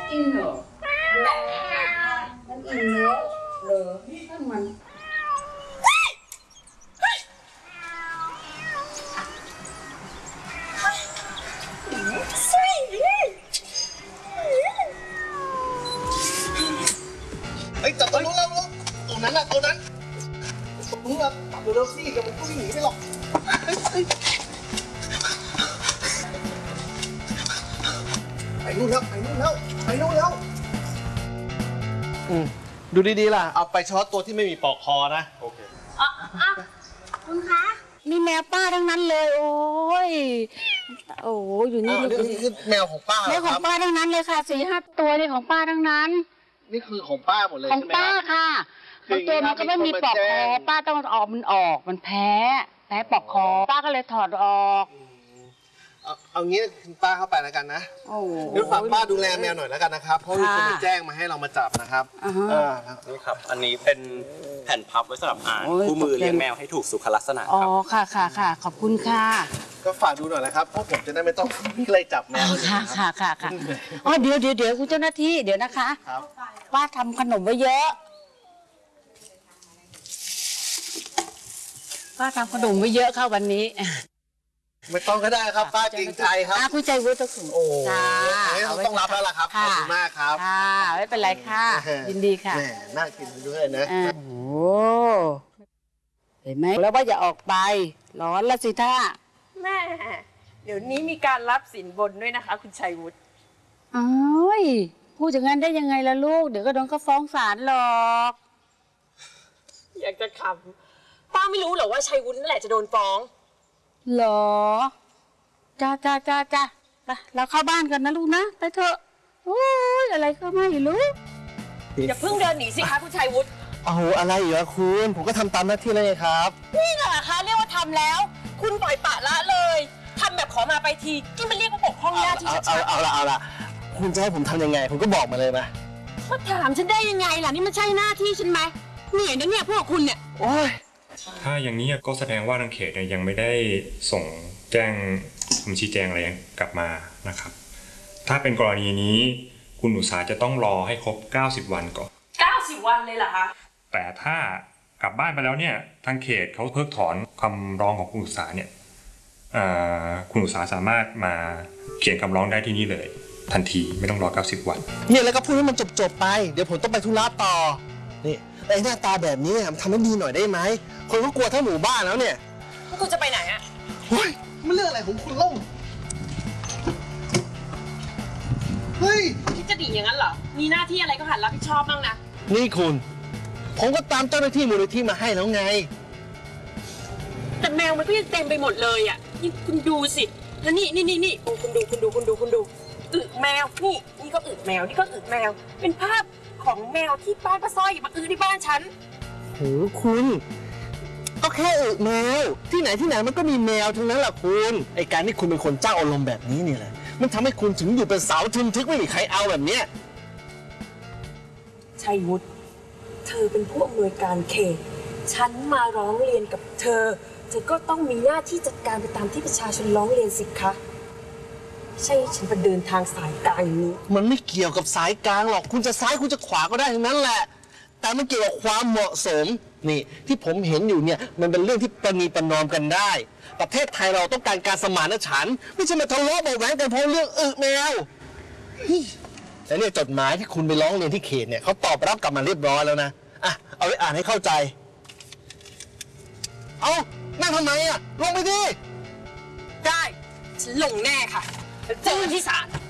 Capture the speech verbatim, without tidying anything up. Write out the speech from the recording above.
อินเหรอมันอินเยอะเหรอถ้ามันไอ้จับตัวนู้นแล้วตรงนั้นน่ะตัวนั้นตรงนู้นน่ะจับตัวเร็วสิเดี๋ยวมันก็วิ่งหนีไปหรอกไปนู่นแล้วไปนู่นแล้วไปนู่นแล้วอืมดูดีๆล่ะเอาไปช็อตตัวที่ไม่มีปลอกคอนะโอเคอ่ะอ่ะคุณคะมีแมวป้าทั้งนั้นเลยโอ้ยโอ้อยู่นี่นี่คือแมวของป้าแมวของป้าทั้งนั้นเลยค่ะสี่ห้าตัวนี่ของป้าทั้งนั้นนี่คือของป้าหมดเลยของป้าค่ะบางตัวมันก็ไม่มีปลอกคอป้าต้องออกมันออกมันแพ้แพ้ปลอกคอป้าก็เลยถอดออกเอาเอางี้คุณป้าเข้าไปแล้วกันนะเดี๋ยวฝากป้าดูแลแมวหน่อยแล้วกันนะครับเพราะมีคนมาแจ้งมาให้เรามาจับนะครับนี่ครับอันนี้เป็นแผ่นพับไว้สำหรับอ่านคู่มือเลี้ยงแมวให้ถูกสุขลักษณะอ๋อค่ะค่ะค่ะขอบคุณค่ะก็ฝากดูหน่อยนะครับเพราะผมจะได้ไม่ต้องไล่จับแมวค่ะค่ะค่ะค่ะอ๋อเดี๋ยวเดี๋ยวเดี๋ยวคุณเจ้าหน้าที่เดี๋ยวนะคะป้าทำขนมไว้เยอะป้าทำขนมไว้เยอะค่ะวันนี้ไม่ต้องก็ได้ครับป้าเกรงใจครับคุณใจวุฒิต้องโอ้ต้องรับแล้วล่ะครับขอบคุณมากครับค่ะไม่เป็นไรค่ะยินดีค่ะแหมน่ากินด้วยนะโอ้เห็นไหมแล้วว่าอย่าออกไปร้อนละสิท่าแม่เดี๋ยวนี้มีการรับสินบนด้วยนะคะคุณชัยวุฒิอ้าวพูดอย่างนั้นได้ยังไงล่ะลูกเดี๋ยวก็โดนก็ฟ้องศาลหรอกอยากจะขำป้าไม่รู้หรอว่าชัยวุฒินั่นแหละจะโดนฟ้องหรอจ้าจ้าจ้าจ้าไปเราเข้าบ้านกันนะลูกนะไปเถอะโอ้ยอะไรก็ไม่รู้อย่าเพิ่งเดินหนีสิคะคุณชัยวุฒิโอ้โหอะไรอยู่อะคุณผมก็ทำตามหน้าที่เลยครับนี่แหละคะเรียกว่าทำแล้วคุณปล่อยปะละเลยทำแบบขอมาไปทีที่มันเรียกว่าปกห้องหน้าที่ชัดๆเอาละเอาละคุณจะให้ผมทำยังไงคุณก็บอกมาเลยนะมาถามฉันได้ยังไงล่ะนี่มันใช่หน้าที่ฉันไหมเหนื่อยนะเนี่ยพวกคุณเนี่ยโอ้ยถ้าอย่างนี้ก็แสดงว่าทางเขตยังไม่ได้ส่งแจ้งคำชี้แจงอะไรกลับมานะครับถ้าเป็นกรณีนี้คุณอุตสาจะต้องรอให้ครบเก้าสิบวันก่อนเก้าสิบวันเลยเหรอคะแต่ถ้ากลับบ้านไปแล้วเนี่ยทางเขตเขาเพิกถอนคำร้องของคุณอุตสาเนี่ยคุณอุตสาสามารถมาเขียนคำร้องได้ที่นี่เลยทันทีไม่ต้องรอเก้าสิบวันเนี่ยแล้วก็พูดให้มันจบๆไปเดี๋ยวผมต้องไปธุระต่อนี่ไอ้หน้าตาแบบนี้ทำให้ดีหน่อยได้ไหมคนก็กลัวทั้งหมู่บ้านแล้วเนี่ยพวกคุณจะไปไหนอะเฮ้ยมันเรื่องอะไรของคุณล่ะเฮ้ยคิดจะดีอย่างนั้นเหรอมีหน้าที่อะไรก็หัดรับผิดชอบบ้างนะนี่คุณผมก็ตามเจ้าหน้าที่มูลนิธิมาให้แล้วไงแต่แมวมันก็ยังเต็มไปหมดเลยอ่ะนี่คุณดูสิแล้วนี่นี่นี่นี่คุณดูคุณดูคุณดูคุณดูอึแมวนี่นี่ก็อึแมวนี่ก็อึแมวเป็นภาพของแมวที่บ้านป้าสร้อยมาอึที่บ้านฉันโหคุณก็แค่อึแมวที่ไหนที่ไหนมันก็มีแมวทั้งนั้นแหละคุณไอการที่คุณเป็นคนเจ้าอารมณ์แบบนี้นี่แหละมันทำให้คุณถึงอยู่เป็นสาวทึมทึกไม่มีใครเอาแบบเนี้ยชัยวุฒิเธอเป็นผู้อำนวยการเขตฉันมาร้องเรียนกับเธอเธอก็ต้องมีหน้าที่จัดการไปตามที่ประชาชนร้องเรียนสิคะใช่ฉันไปเดินทางสายกลางอย่างนี้มันไม่เกี่ยวกับสายกลางหรอกคุณจะซ้ายคุณจะขวาก็ได้ทั้งนั้นแหละแต่มันเกี่ยวกับความเหมาะสมนี่ที่ผมเห็นอยู่เนี่ยมันเป็นเรื่องที่ประนีประนอมกันได้ประเทศไทยเราต้องการการสมานฉันท์ไม่ใช่มาทะเลาะเบาแหวงกันเพราะเรื่องอึแมวแต่เนี่ยจดหมายที่คุณไปร้องเรียนที่เขตเนี่ยเขาตอบรับกลับมาเรียบร้อยแล้วนะอ่ะเอาไปอ่านให้เข้าใจเอานั่งทำไมอ่ะลงไปดิได้ฉันลงแน่ค่ะเจอกันที่ศาล